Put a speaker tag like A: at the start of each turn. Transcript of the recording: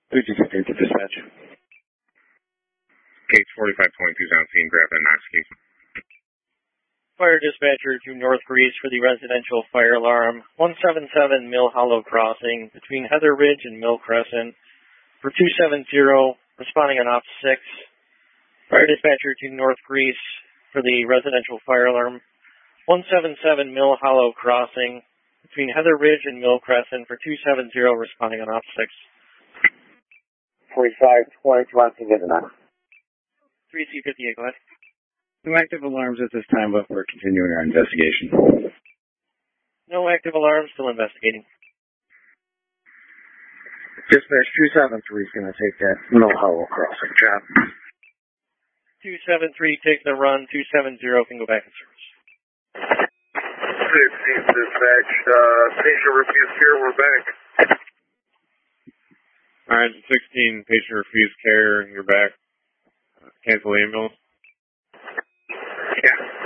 A: 3250 to dispatch.
B: Case 45.2's on scene, grab that Knox case.
C: Fire dispatcher to North Greece for the residential fire alarm. 177 Mill Hollow Crossing between Heather Ridge and Mill Crescent for 270, responding on op 6. Fire dispatcher to North Greece for the residential fire alarm. 177 Mill Hollow Crossing between Heather Ridge and Mill Crescent for 270, responding on op 6.
A: 4520 to on scene, get the
C: 3C58, go ahead.
A: No active alarms at this time, but we're continuing our investigation.
C: No active alarms, still investigating.
A: Dispatch 273 is going to take that Mill Hollow Crossing job.
C: 273, take the run. 270 can go back in service.
D: 15 dispatch, patient refused care, we're back.
B: Alright, 16, patient refused care, you're back. Cancel the ambulance.
D: Yeah.